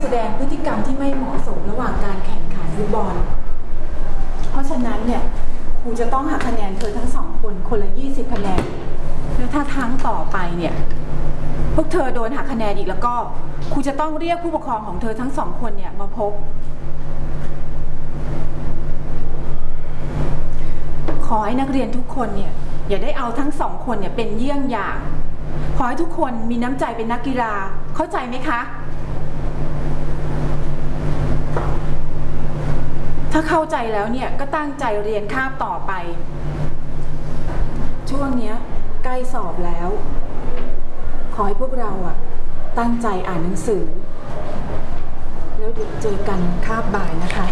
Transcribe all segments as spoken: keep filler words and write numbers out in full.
แสดงพฤติกรรมที่ไม่เหมาะสมระหว่างการแข่งขันฟุตบอลเพราะฉะนั้นเนี่ยครูจะต้องหักคะแนนเธอทั้งสองคนคนละยี่สิบคะแนนแล้วถ้าครั้งต่อไปเนี่ยพวกเธอโดนหักคะแนนอีกแล้วก็ครูจะต้องเรียกผู้ปกครองของเธอทั้งสองคนเนี่ยมาพบขอให้นักเรียนทุกคนเนี่ยอย่าได้เอาทั้งสองคนเนี่ยเป็นเยี่ยงอย่างขอให้ทุกคนมีน้ำใจเป็นนักกีฬาเข้าใจไหมคะถ้าเข้าใจแล้วเนี่ยก็ตั้งใจเรียนคาบต่อไปช่วงนี้ใกล้สอบแล้วขอให้พวกเราอะตั้งใจอ่านหนังสือแล้วเดี๋ยวเจอกันคาบบ่ายนะคะ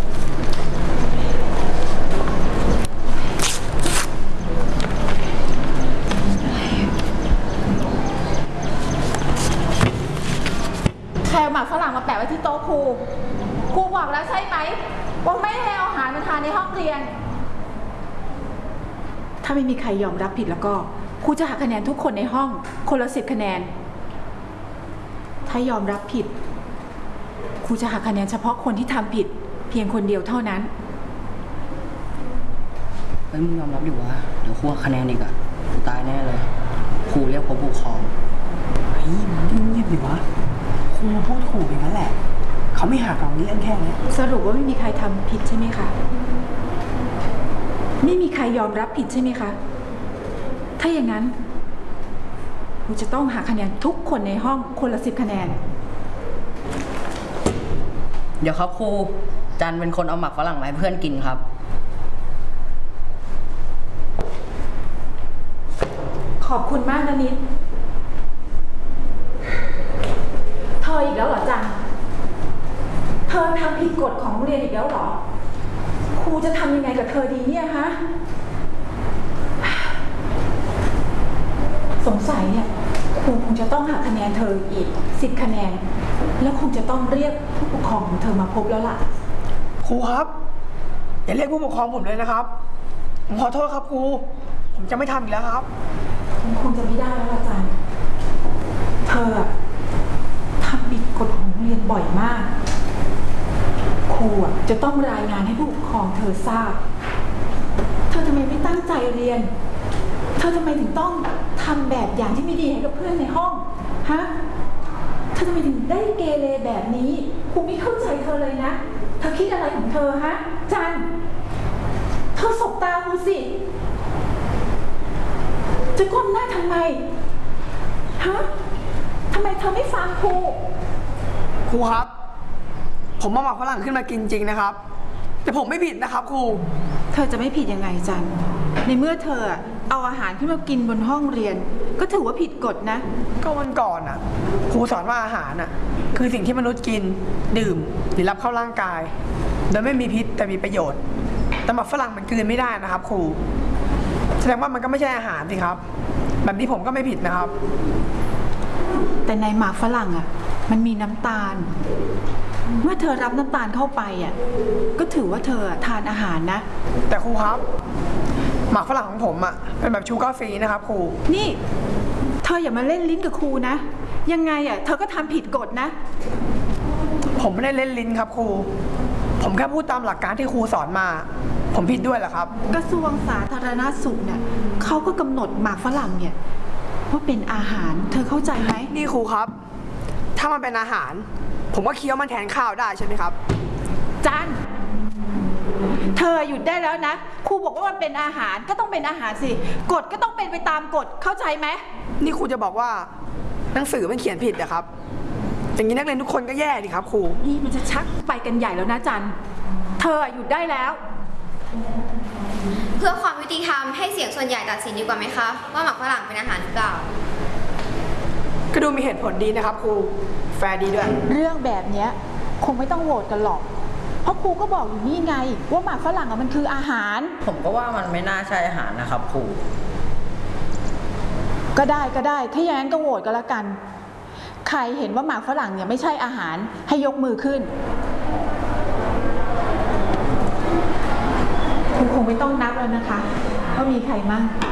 ใครเอาหมากฝรั่งมาแปะไว้ที่โต๊ะครูครูบอกแล้วใช่ไหมว่าไม่ให้เอาอาหารมาทานในห้องเรียนถ้าไม่มีใครยอมรับผิดแล้วก็ครูจะหักคะแนนทุกคนในห้องคนละสิบคะแนนถ้ายอมรับผิดครูจะหักคะแนนเฉพาะคนที่ทำผิดเพียงคนเดียวเท่านั้นเฮ้ยมึงยอมรับดิวะเดี๋ยวครูหักคะแนนอีกอะกูตายแน่เลยครูเรียกพบผู้ปกครองเฮ้ยมึงเงียบดิวะครูพูดถูกอย่างนั้นแหละเขาไม่หักเราเรื่องแค่นี้สรุปว่าไม่มีใครทำผิดใช่ไหมคะไม่มีใครยอมรับผิดใช่ไหมคะถ้าอย่างนั้นครูจะต้องหักคะแนนทุกคนในห้องคนละสิบคะแนนเดี๋ยวครับครูจันเป็นคนเอาหมักฝรั่งมาให้เพื่อนกินครับขอบคุณมากนะนิดเธออีกแล้วเหรอจันเธอทำผิดกฎของโรงเรียนอีกแล้วเหรอครูจะทำยังไงกับเธอดีเนี่ยฮะสงสัยเนี่ยครูคงจะต้องหักคะแนนเธออีกสิบคะแนนแล้วคงจะต้องเรียกผู้ปกครองของเธอมาพบแล้วล่ะครูครับอย่าเรียกผู้ปกครองผมเลยนะครับผมขอโทษครับครูผมจะไม่ทำอีกแล้วครับมันคงจะไม่ได้แล้วอาจารย์เธอทำผิดกฎของโรงเรียนบ่อยมากครูจะต้องรายงานให้ผู้ปกครองเธอทราบเธอทำไมไม่ตั้งใจเรียนเธอทำไมถึงต้องทำแบบอย่างที่ไม่ดีให้กับเพื่อนในห้องฮะเธอทำไมถึงได้เกเรแบบนี้ครูไม่เข้าใจเธอเลยนะเธอคิดอะไรของเธอฮะจันเธอสบตาครูสิจะก้มหน้าทำไมฮะทำไมเธอไม่ฟังครูครูครับผมมาหมักฝรั่งขึ้นมากินจริงนะครับแต่ผมไม่ผิดนะครับครูเธอจะไม่ผิดยังไงจันในเมื่อเธอเอาอาหารขึ้นมากินบนห้องเรียนก็ถือว่าผิดกฎนะก็วันก่อนอ่ะครูสอนว่าอาหารอ่ะคือสิ่งที่มนุษย์กินดื่มหรือรับเข้าร่างกายโดยไม่มีพิษแต่มีประโยชน์แต่หมักฝรั่งมันกลืนไม่ได้นะครับครูแสดงว่ามันก็ไม่ใช่อาหารสิครับแบบนี้ผมก็ไม่ผิดนะครับแต่ในหมากฝรั่งอ่ะมันมีน้ำตาลเมื่อเธอรับน้ำตาลเข้าไปอ่ะก็ถือว่าเธอทานอาหารนะแต่ครูครับหมากฝรั่งของผมอ่ะเป็นแบบชูการ์ฟรีนะครับครูนี่เธออย่ามาเล่นลิ้นกับครูนะยังไงอ่ะเธอก็ทำผิดกฎนะผมไม่ได้เล่นลิ้นครับครูผมแค่พูดตามหลักการที่ครูสอนมาผมผิดด้วยเหรอครับกระทรวงสาธารณสุขเนี่ยเขาก็กำหนดหมากฝรั่งเนี่ยว่าเป็นอาหารเธอเข้าใจไหมนี่ครูครับถ้ามันเป็นอาหารผมก็เคี้ยวมันแทนข้าวได้ใช่ไหมครับจันเธอหยุดได้แล้วนะครูบอกว่ามันเป็นอาหารก็ต้องเป็นอาหารสิกฎก็ต้องเป็นไปตามกฎเข้าใจไหมนี่ครูจะบอกว่าหนังสือมันเขียนผิดอะครับอย่างนี้นักเรียนทุกคนก็แย่ดิครับครูนี่มันจะชักไปกันใหญ่แล้วนะจันเธอหยุดได้แล้วเพื่อความยุติธรรมให้เสียงส่วนใหญ่ตัดสินดีกว่าไหมคะว่าหมักฝรั่งเป็นอาหารหรือเปล่าก็ดูมีเหตุผลดีนะครับครูแฟร์ดีด้วยเรื่องแบบนี้คงไม่ต้องโหวตกันหรอกเพราะครูก็บอกอยู่นี่ไงว่าหมากฝรั่งมันคืออาหารผมก็ว่ามันไม่น่าใช่อาหารนะครับครูก็ได้ก็ได้ถ้าอย่างนั้นก็โหวตกันละกันใครเห็นว่าหมากฝรั่งเนี่ยไม่ใช่อาหารให้ยกมือขึ้นครูคงไม่ต้องนับแล้วนะคะว่ามีใครมั่ง